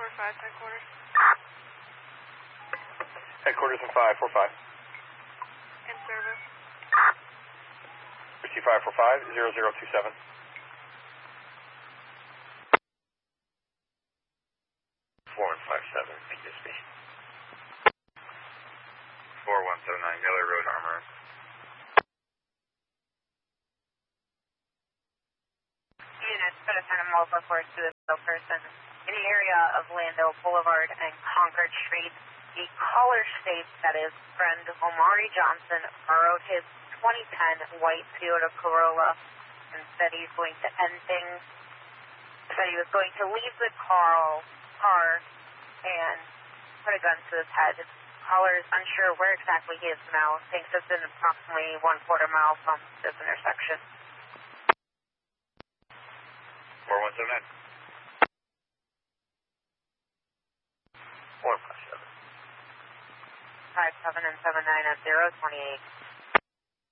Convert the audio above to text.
545, headquarters. Headquarters in 545. In service. Receive 545, 0027. 4157, PSB. 4179, Miller Road, Armor. Units, put a send a mobile report to the person in the area of Lando Boulevard and Concord Street. The caller states that his friend Omari Johnson borrowed his 2010 white Toyota Corolla and said he's going to end things. Said he was going to leave the car and put a gun to his head. His caller is unsure where exactly he is now. Thinks it's in approximately 1/4 mile from this intersection. 4179. 457. 57 and 79 at 028.